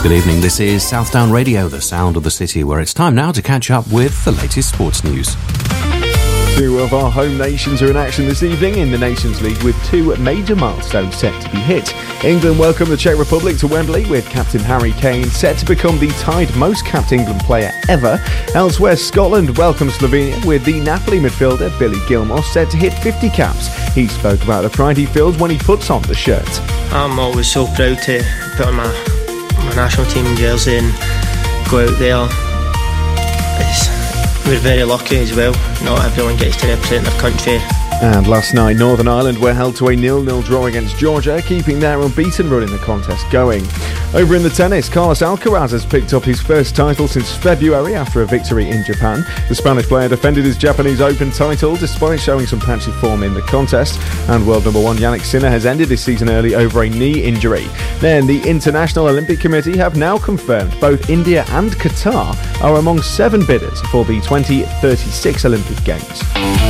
Good evening, this is Southdown Radio, the sound of the city, where it's time now to catch up with the latest sports news. Two of our home nations are in action this evening in the Nations League with two major milestones set to be hit. England welcome the Czech Republic to Wembley with captain Harry Kane set to become the tied most capped England player ever. Elsewhere, Scotland welcomes Slovenia with the Napoli midfielder Billy Gilmour set to hit 50 caps. He spoke about the pride he feels when he puts on the shirt. I'm always so proud to put on my national team jersey and go out there. We're very lucky as well. Not everyone gets to represent their country. And last night, Northern Ireland were held to a 0-0 draw against Georgia, keeping their unbeaten run in the contest going. Over in the tennis, Carlos Alcaraz has picked up his first title since February after a victory in Japan. The Spanish player defended his Japanese Open title despite showing some patchy form in the contest. And world number one Yannick Sinner has ended his season early over a knee injury. Then the International Olympic Committee have now confirmed both India and Qatar are among 7 bidders for the 2036 Olympic Games.